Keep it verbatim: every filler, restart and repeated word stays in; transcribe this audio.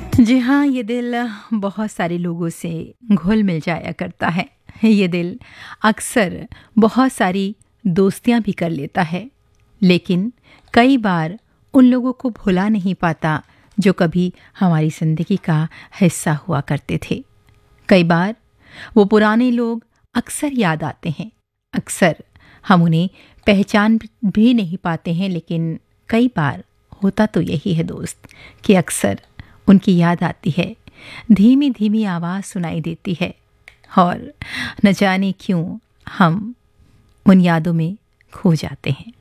जी हाँ, ये दिल बहुत सारे लोगों से घुल मिल जाया करता है। ये दिल अक्सर बहुत सारी दोस्तियां भी कर लेता है, लेकिन कई बार उन लोगों को भुला नहीं पाता जो कभी हमारी ज़िंदगी का हिस्सा हुआ करते थे। कई बार वो पुराने लोग अक्सर याद आते हैं, अक्सर हम उन्हें पहचान भी नहीं पाते हैं, लेकिन कई बार होता तो यही है दोस्त कि अक्सर उनकी याद आती है, धीमी धीमी आवाज़ सुनाई देती है और न जाने क्यों हम उन यादों में खो जाते हैं।